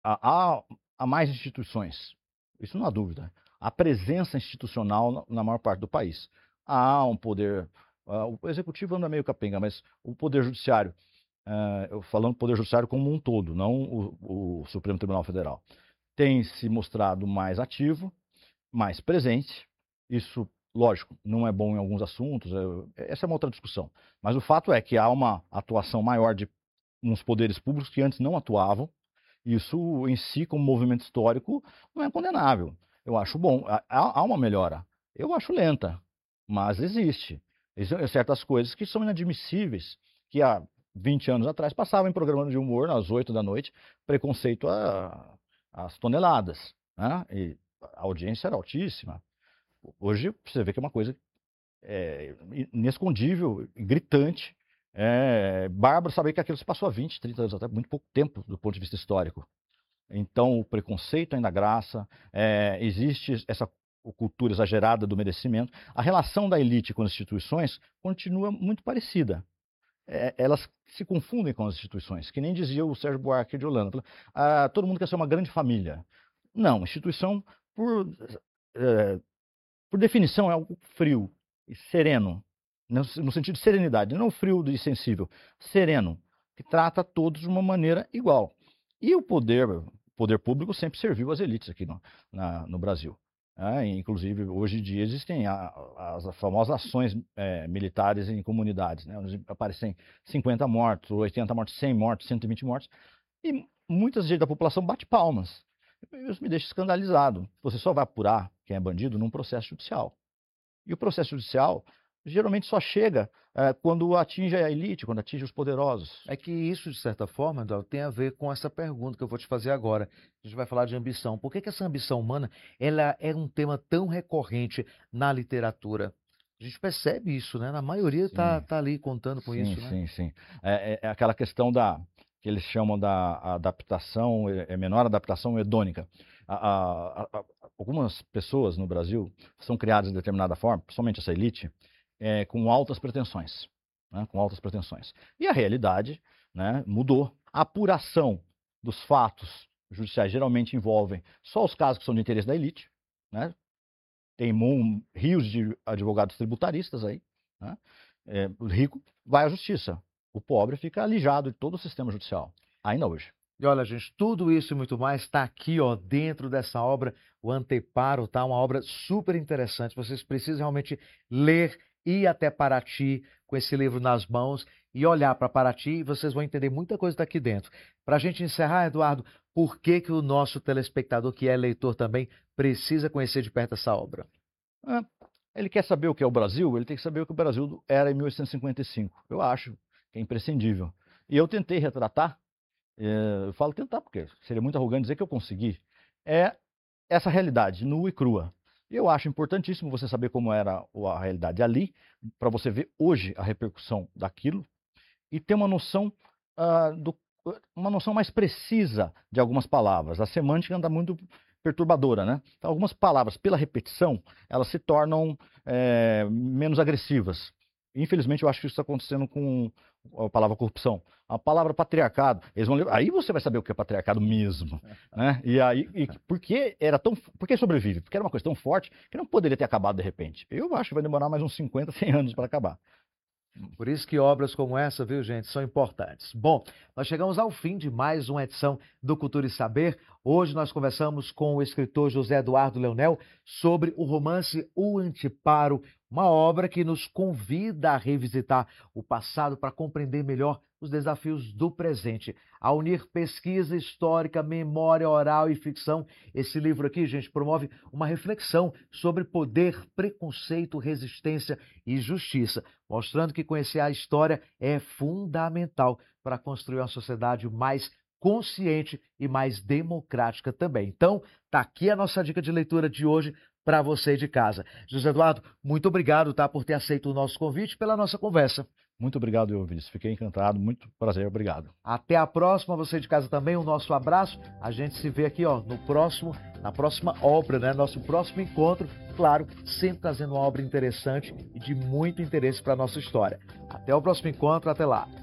há, há mais instituições, isso não há dúvida. Há presença institucional na maior parte do país. Há um poder, o executivo anda meio capenga, mas o poder judiciário, eu falando poder judiciário como um todo, não o Supremo Tribunal Federal, tem se mostrado mais ativo, mais presente. Isso, lógico, não é bom em alguns assuntos, essa é uma outra discussão. Mas o fato é que há uma atuação maior de uns poderes públicos que antes não atuavam. Isso em si, como movimento histórico, não é condenável. Eu acho bom. Há uma melhora. Eu acho lenta, mas existe. Existem certas coisas que são inadmissíveis, que há 20 anos atrás passavam em programa de humor, às 8 da noite, preconceito às toneladas, né? E a audiência era altíssima. Hoje você vê que é uma coisa inescondível, gritante. Bárbaro saber que aquilo se passou há 20, 30 anos atrás, muito pouco tempo do ponto de vista histórico. Então, o preconceito ainda graça, existe essa cultura exagerada do merecimento. A relação da elite com as instituições continua muito parecida. Elas se confundem com as instituições, que nem dizia o Sérgio Buarque de Holanda. Todo mundo quer ser uma grande família. Não, instituição, por definição, é algo frio e sereno, no sentido de serenidade, não frio e sensível, sereno, que trata todos de uma maneira igual. E o poder público sempre serviu às elites aqui no Brasil. Inclusive, hoje em dia existem as famosas ações militares em comunidades, né, onde aparecem 50 mortos, 80 mortos, 100 mortos, 120 mortos, e muitas vezes da população bate palmas. Isso me deixa escandalizado. Você só vai apurar quem é bandido num processo judicial. E o processo judicial geralmente só chega quando atinge a elite, quando atinge os poderosos. É que isso, de certa forma, Eduardo, tem a ver com essa pergunta que eu vou te fazer agora. A gente vai falar de ambição. Por que que essa ambição humana ela é um tema tão recorrente na literatura? A gente percebe isso, né? Na maioria Sim, tá ali contando com sim, isso, né? sim, sim. É aquela questão que eles chamam da adaptação, menor adaptação hedônica. Algumas pessoas no Brasil são criadas de determinada forma, principalmente essa elite, com altas pretensões, né, com altas pretensões. E a realidade, né, mudou. A apuração dos fatos judiciais geralmente envolvem só os casos que são de interesse da elite, né? Tem rios de advogados tributaristas aí, né? O rico vai à justiça, o pobre fica alijado de todo o sistema judicial, ainda hoje. E olha, gente, tudo isso e muito mais está aqui, ó, dentro dessa obra, o Anteparo, tá? Uma obra super interessante. Vocês precisam realmente ler, ir até Paraty com esse livro nas mãos e olhar para Paraty e vocês vão entender muita coisa daqui dentro. Para a gente encerrar, Eduardo, por que que o nosso telespectador, que é leitor também, precisa conhecer de perto essa obra? Ah, Ele quer saber o que é o Brasil, ele tem que saber o que o Brasil era em 1855. Eu acho que é imprescindível. E eu tentei retratar, eu falo tentar porque seria muito arrogante dizer que eu consegui, é essa realidade nua e crua. Eu acho importantíssimo você saber como era a realidade ali, para você ver hoje a repercussão daquilo e ter uma noção, ah, do, uma noção mais precisa de algumas palavras. A semântica anda muito perturbadora, né? Então, algumas palavras, pela repetição, elas se tornam menos agressivas. Infelizmente, eu acho que isso está acontecendo com a palavra corrupção. A palavra patriarcado, aí você vai saber o que é patriarcado mesmo, né? Por que sobrevive? Porque era uma coisa tão forte que não poderia ter acabado de repente. Eu acho que vai demorar mais uns 50, 100 anos para acabar. Por isso que obras como essa, viu, gente, são importantes. Bom, nós chegamos ao fim de mais uma edição do Cultura e Saber. Hoje nós conversamos com o escritor José Eduardo Leonel sobre o romance O Antiparo, uma obra que nos convida a revisitar o passado para compreender melhor os desafios do presente. A unir pesquisa histórica, memória oral e ficção, esse livro aqui, gente, promove uma reflexão sobre poder, preconceito, resistência e justiça, mostrando que conhecer a história é fundamental para construir uma sociedade mais consciente e mais democrática também. Então, tá aqui a nossa dica de leitura de hoje para você de casa. José Eduardo, muito obrigado, tá, por ter aceito o nosso convite e pela nossa conversa. Muito obrigado, Euvílio. Fiquei encantado. Muito prazer. Obrigado. Até a próxima, você de casa também, o nosso abraço. A gente se vê aqui, ó, na próxima obra, né? Nosso próximo encontro, claro, sempre trazendo uma obra interessante e de muito interesse para a nossa história. Até o próximo encontro, até lá.